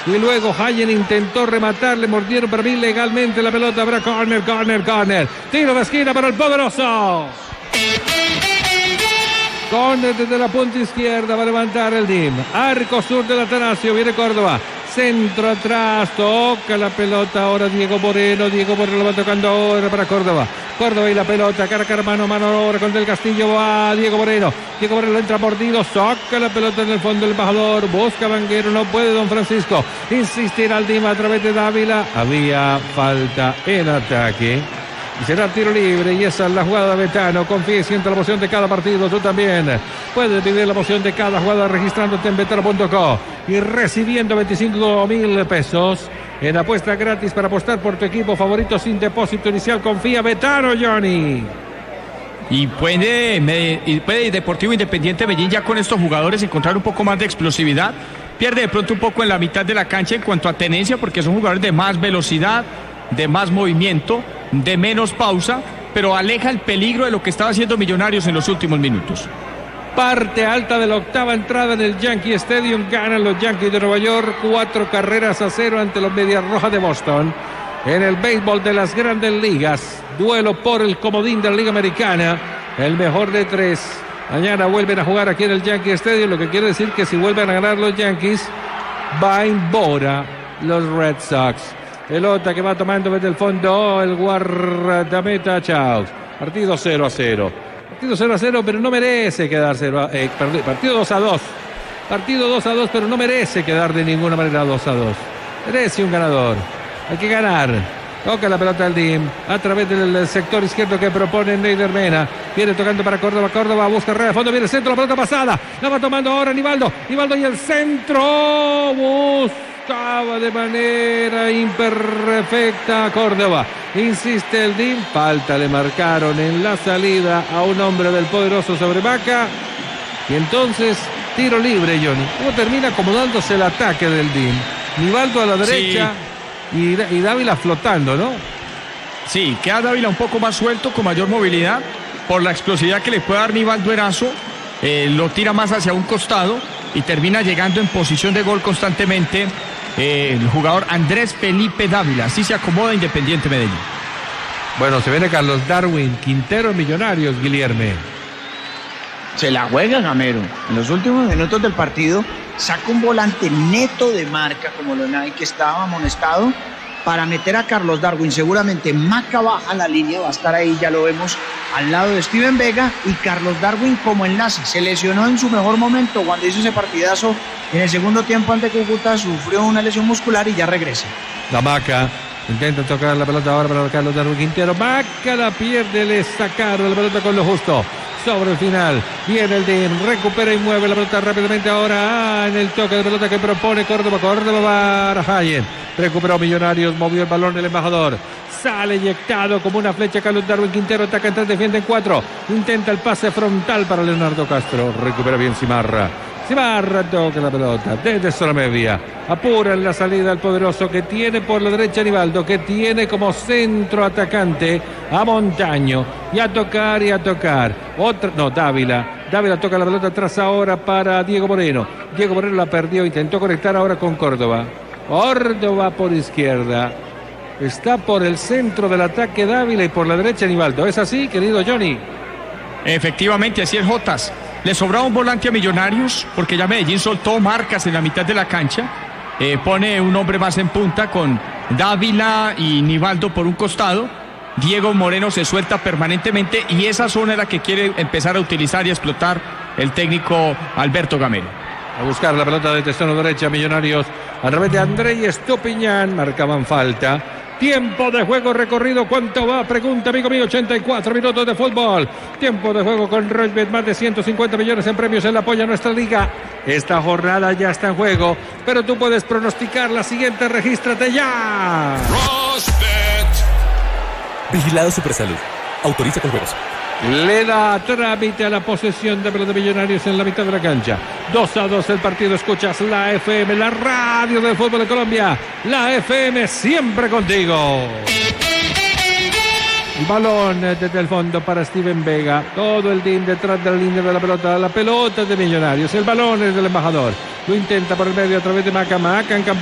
y luego Hayen intentó rematar, le mordieron para mí legalmente la pelota. Habrá córner. Tiro de esquina para el poderoso. Córner desde la punta izquierda, va a levantar el DIM. Arco sur del Atanasio, viene Córdoba. Centro atrás, toca la pelota ahora Diego Moreno lo va tocando ahora para Córdoba y la pelota, cara a cara, mano a mano ahora con Del Castillo, va Diego Moreno entra mordido, saca la pelota en el fondo del embajador, busca Vanguero, no puede Don Francisco, insistir al Dima a través de Dávila, había falta en ataque. Y será tiro libre y esa es la jugada de Betano. Confía y siente la emoción de cada partido. Tú también puedes vivir la emoción de cada jugada registrándote en betano.co y recibiendo 25,000 pesos en apuesta gratis para apostar por tu equipo favorito sin depósito inicial. Confía Betano, Johnny. Y puede Deportivo Independiente Medellín ya con estos jugadores encontrar un poco más de explosividad. Pierde de pronto un poco en la mitad de la cancha en cuanto a tenencia porque son jugadores de más velocidad, de más movimiento, de menos pausa, pero aleja el peligro de lo que estaba haciendo Millonarios en los últimos minutos. Parte alta de la octava entrada en el Yankee Stadium, ganan los Yankees de Nueva York 4-0 ante los Medias Rojas de Boston. En el béisbol de las Grandes Ligas, duelo por el comodín de la Liga Americana, el mejor de 3. Mañana vuelven a jugar aquí en el Yankee Stadium, lo que quiere decir que si vuelven a ganar los Yankees, va en Bora los Red Sox. Pelota que va tomando desde el fondo el guardameta Chaus. Partido 0-0. Partido 0-0, pero no merece quedar 0. Partido 2-2. Partido 2-2, pero no merece quedar de ninguna manera 2-2. Merece un ganador. Hay que ganar. Toca la pelota del DIM a través del sector izquierdo que propone Neider Mena. Viene tocando para Córdoba. Córdoba busca red de fondo. Viene el centro. La pelota pasada. La va tomando ahora Nivaldo. Nivaldo y el centro. Buscaba de manera imperfecta Córdoba. Insiste el DIM. Falta le marcaron en la salida a un hombre del poderoso sobre Vaca. Y entonces tiro libre, Johnny. ¿Cómo termina acomodándose el ataque del DIM? Nivaldo a la derecha. Sí. Y Dávila flotando, ¿no? Sí, queda Dávila un poco más suelto, con mayor movilidad, por la explosividad que le puede dar Nivaldo Erazo, lo tira más hacia un costado y termina llegando en posición de gol constantemente el jugador Andrés Felipe Dávila. Así se acomoda Independiente Medellín. Bueno, se viene Carlos Darwin Quintero, Millonarios, Guilherme. Se la juega Gamero. En los últimos minutos del partido saca un volante neto de marca como Lonay, que estaba amonestado, para meter a Carlos Darwin. Seguramente Maca baja la línea, va a estar ahí, ya lo vemos, al lado de Steven Vega, y Carlos Darwin como enlace. Se lesionó en su mejor momento cuando hizo ese partidazo en el segundo tiempo ante Cúcuta, sufrió una lesión muscular y ya regresa. La Maca intenta tocar la pelota ahora para Carlos Darwin Quintero. Maca la pierde, le sacaron la pelota con lo justo. Sobre el final, viene el DIM, recupera y mueve la pelota rápidamente ahora en el toque de pelota que propone Córdoba para Hayen. Recuperó Millonarios, movió el balón el embajador. Sale eyectado como una flecha Carlos Darwin Quintero, ataca en 3, defiende en 4. Intenta el pase frontal para Leonardo Castro, recupera bien Cimarra. Cimarra toca la pelota desde zona media. Apura en la salida el poderoso que tiene por la derecha Nivaldo, que tiene como centro atacante a Montaño. Y a tocar. Dávila. Dávila toca la pelota atrás ahora para Diego Moreno. Diego Moreno la perdió, intentó conectar ahora con Córdoba. Córdoba por izquierda. Está por el centro del ataque Dávila y por la derecha Nivaldo. ¿Es así, querido Johnny? Efectivamente, así es, Jotas. Le sobraba un volante a Millonarios porque ya Medellín soltó marcas en la mitad de la cancha. Pone un hombre más en punta con Dávila y Nivaldo por un costado. Diego Moreno se suelta permanentemente y esa zona es la que quiere empezar a utilizar y a explotar el técnico Alberto Gamero. A buscar la pelota de extremo derecha Millonarios a través de André y Estupiñán. Marcaban falta. Tiempo de juego recorrido, ¿cuánto va? Pregunta, amigo mío, 84 minutos de fútbol. Tiempo de juego con Rochbet, más de 150 millones en premios en la apoyo a nuestra liga. Esta jornada ya está en juego, pero tú puedes pronosticar la siguiente, regístrate ya. Rochbet. Vigilado Supersalud. Autoriza con juegos. Le da trámite a la posesión de pelota de Millonarios en la mitad de la cancha. 2-2 el partido. Escuchas la FM, la radio del fútbol de Colombia. La FM siempre contigo. El balón desde el fondo para Steven Vega. Todo el DIM detrás de la línea de la pelota. La pelota de Millonarios. El balón es del embajador. Lo intenta por el medio a través de Maca. Maca en campo